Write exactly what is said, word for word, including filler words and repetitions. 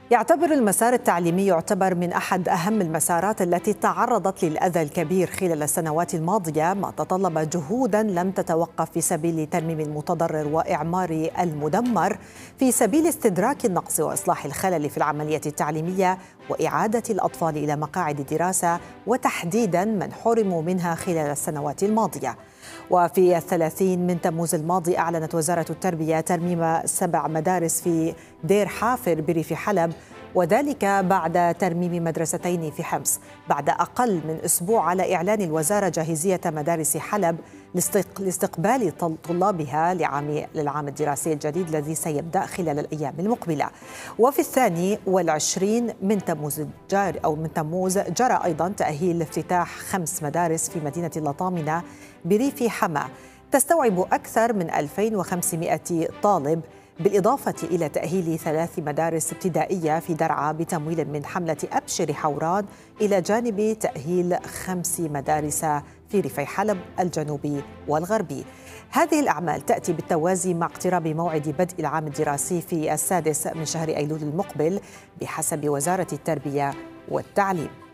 يعتبر المسار التعليمي يعتبر من أحد أهم المسارات التي تعرضت للأذى الكبير خلال السنوات الماضية، ما تطلب جهوداً لم تتوقف في سبيل ترميم المتضرر وإعمار المدمر، في سبيل استدراك النقص وإصلاح الخلل في العملية التعليمية وإعادة الأطفال إلى مقاعد الدراسة، وتحديداً من حرموا منها خلال السنوات الماضية. وفي الثلاثين من تموز الماضي أعلنت وزارة التربية ترميم سبع مدارس في دير حافر بريف حلب، وذلك بعد ترميم مدرستين في حمص، بعد أقل من أسبوع على إعلان الوزارة جاهزية مدارس حلب لاستقبال طلابها لعام للعام الدراسي الجديد الذي سيبدأ خلال الأيام المقبلة. وفي الثاني والعشرين من تموز جار أو من تموز جرى أيضا تأهيل افتتاح خمس مدارس في مدينة لطامنة بريف حما تستوعب أكثر من ألفين وخمسمائة طالب، بالإضافة إلى تأهيل ثلاث مدارس ابتدائية في درعا بتمويل من حملة أبشر حوران، إلى جانب تأهيل خمس مدارس في ريفي حلب الجنوبي والغربي. هذه الأعمال تأتي بالتوازي مع اقتراب موعد بدء العام الدراسي في السادس من شهر أيلول المقبل بحسب وزارة التربية والتعليم.